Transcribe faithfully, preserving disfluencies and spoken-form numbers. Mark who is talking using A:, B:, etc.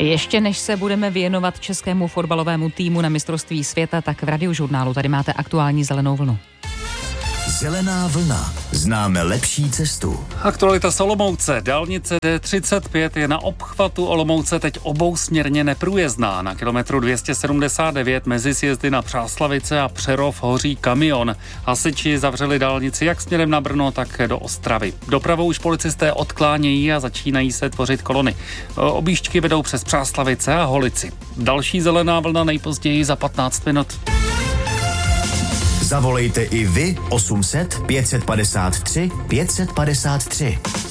A: Ještě než se budeme věnovat českému fotbalovému týmu na mistrovství světa, tak v Radiožurnálu tady máte aktuální zelenou vlnu.
B: Zelená vlna. Známe lepší cestu.
C: Aktualita z Olomouce. Dálnice D třicet pět je na obchvatu Olomouce teď obousměrně neprůjezdná. Na kilometru dvě stě sedmdesát devět mezi sjezdy na Přáslavice a Přerov hoří kamion. Hasiči zavřeli dálnici jak směrem na Brno, tak do Ostravy. Dopravou už policisté odklánějí a začínají se tvořit kolony. Objížďky vedou přes Přáslavice a Holici. Další zelená vlna nejpozději za patnáct minut.
B: Zavolejte i vy osm set pět set padesát tři pět set padesát tři.